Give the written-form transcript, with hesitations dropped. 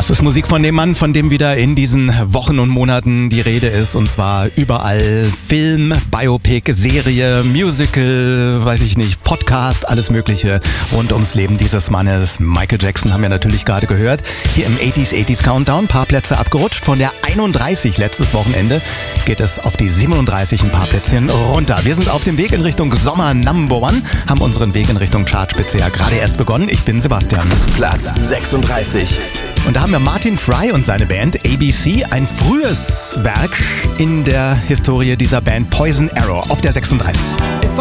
Das ist Musik von dem Mann, von dem wieder in diesen Wochen und Monaten die Rede ist. Und zwar überall. Film, Biopic, Serie, Musical, weiß ich nicht, Podcast, alles Mögliche rund ums Leben dieses Mannes. Michael Jackson haben wir natürlich gerade gehört. Hier im 80s Countdown, paar Plätze abgerutscht. Von der 31 letztes Wochenende geht es auf die 37 ein paar Plätzchen runter. Wir sind auf dem Weg in Richtung Sommer Number One, haben unseren Weg in Richtung Chartspitze ja gerade erst begonnen. Ich bin Sebastian. Platz 36. Und da haben wir Martin Fry und seine Band ABC, ein frühes Werk in der Historie dieser Band Poison Arrow auf der 36.